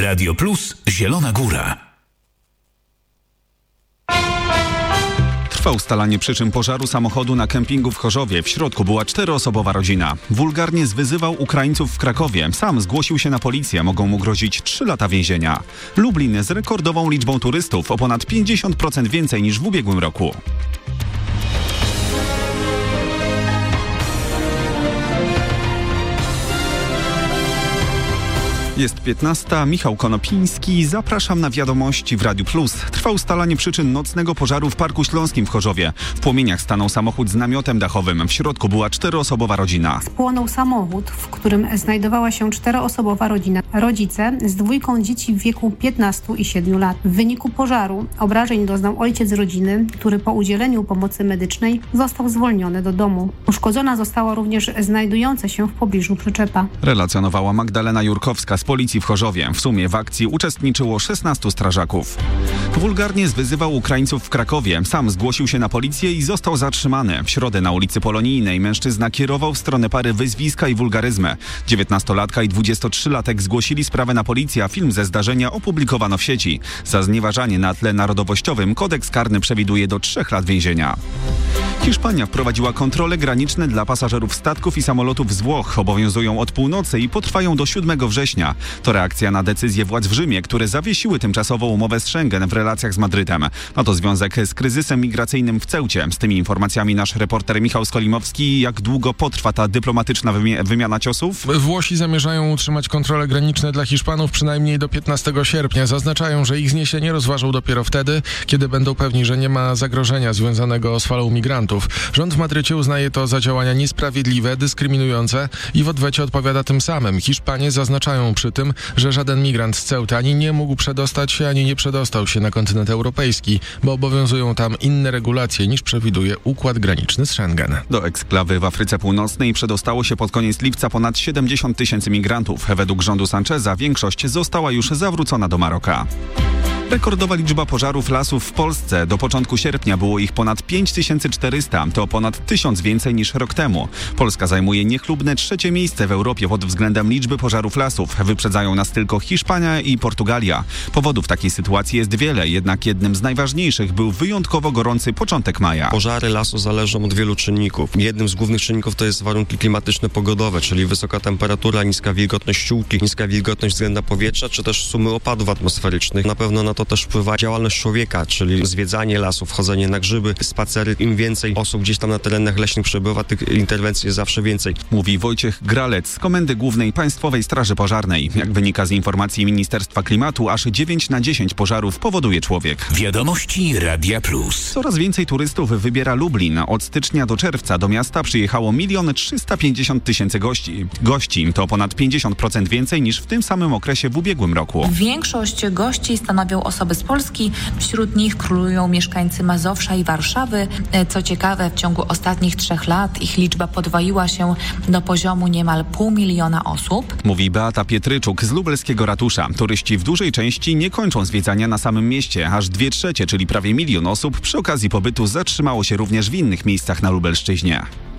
Radio Plus Zielona Góra. Trwa ustalanie przyczyn pożaru samochodu na kempingu w Chorzowie. W środku była 4-osobowa rodzina. Wulgarnie zwyzywał Ukraińców w Krakowie. Sam zgłosił się na policję. Mogą mu grozić 3 lata więzienia. Lublin z rekordową liczbą turystów, o ponad 50% więcej niż w ubiegłym roku. Jest 15. Michał Konopiński. Zapraszam na wiadomości w Radiu Plus. Trwa ustalanie przyczyn nocnego pożaru w Parku Śląskim w Chorzowie. W płomieniach stanął samochód z namiotem dachowym. W środku była 4-osobowa rodzina. Spłonął samochód, w którym znajdowała się 4-osobowa rodzina. Rodzice z 2 dzieci w wieku 15 i 7 lat. W wyniku pożaru obrażeń doznał ojciec rodziny, który po udzieleniu pomocy medycznej został zwolniony do domu. Uszkodzona została również znajdująca się w pobliżu przyczepa. Relacjonowała Magdalena Jurkowska z policji w Chorzowie. W sumie w akcji uczestniczyło 16 strażaków. Wulgarnie zwyzywał Ukraińców w Krakowie. Sam zgłosił się na policję i został zatrzymany. W środę na ulicy Polonijnej mężczyzna kierował w stronę pary wyzwiska i wulgaryzmy. 19-latka i 23-latek zgłosili sprawę na policję, a film ze zdarzenia opublikowano w sieci. Za znieważanie na tle narodowościowym kodeks karny przewiduje do 3 lat więzienia. Hiszpania wprowadziła kontrole graniczne dla pasażerów statków i samolotów z Włoch. Obowiązują od północy i potrwają do 7 września. To reakcja na decyzję władz w Rzymie, które zawiesiły tymczasowo umowę z Schengen w relacjach z Madrytem. Ma to związek z kryzysem migracyjnym w Ceucie. Z tymi informacjami nasz reporter Michał Skolimowski. Jak długo potrwa ta dyplomatyczna wymiana ciosów? Włosi zamierzają utrzymać kontrole graniczne dla Hiszpanów przynajmniej do 15 sierpnia. Zaznaczają, że ich zniesienie rozważą dopiero wtedy, kiedy będą pewni, że nie ma zagrożenia związanego z falą migrantów. Rząd w Madrycie uznaje to za działania niesprawiedliwe, dyskryminujące i w odwecie odpowiada tym samym. Hiszpanie zaznaczają przy tym, że żaden migrant z Ceuty ani nie mógł przedostać się, ani nie przedostał się na kontynent europejski, bo obowiązują tam inne regulacje niż przewiduje układ graniczny z Schengen. Do eksklawy w Afryce Północnej przedostało się pod koniec lipca ponad 70 000 migrantów. Według rządu Sancheza większość została już zawrócona do Maroka. Rekordowa liczba pożarów lasów w Polsce. Do początku sierpnia było ich ponad 5400. To ponad 1000 więcej niż rok temu. Polska zajmuje niechlubne 3. miejsce w Europie pod względem liczby pożarów lasów. Wyprzedzają nas tylko Hiszpania i Portugalia. Powodów takiej sytuacji jest wiele, jednak jednym z najważniejszych był wyjątkowo gorący początek maja. Pożary lasu zależą od wielu czynników. Jednym z głównych czynników to jest warunki klimatyczne pogodowe, czyli wysoka temperatura, niska wilgotność ściółki, niska wilgotność względna powietrza, czy też sumy opadów atmosferycznych. Na pewno na to też wpływa działalność człowieka, czyli zwiedzanie lasów, wchodzenie na grzyby, spacery. Im więcej osób gdzieś tam na terenach leśnych przebywa, tych interwencji jest zawsze więcej. Mówi Wojciech Gralec z Komendy Głównej Państwowej Straży Pożarnej. Jak wynika z informacji Ministerstwa Klimatu, aż 9 na 10 pożarów powoduje człowiek. Wiadomości Radia Plus. Coraz więcej turystów wybiera Lublin. Od stycznia do czerwca do miasta przyjechało 1 350 000 gości. To ponad 50% więcej niż w tym samym okresie w ubiegłym roku. Większość gości stanowią osoby z Polski. Wśród nich królują mieszkańcy Mazowsza i Warszawy. Co ciekawe, w ciągu ostatnich 3 lat ich liczba podwoiła się do poziomu niemal 500 000 osób. Mówi Beata Pietryczuk z lubelskiego ratusza. Turyści w dużej części nie kończą zwiedzania na samym mieście. Aż 2/3, czyli prawie 1 000 000 osób przy okazji pobytu zatrzymało się również w innych miejscach na Lubelszczyźnie.